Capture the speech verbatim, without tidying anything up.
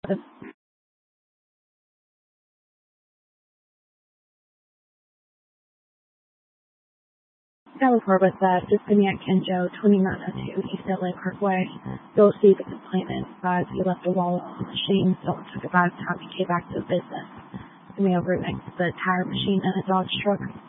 That report was that Disconnect Kenjo, twenty-nine oh two East L A Parkway. You'll see the complainant advised he left a wallet on the machine, so it took about time he came back to the business. The male root next to the tire machine in a Dodge truck.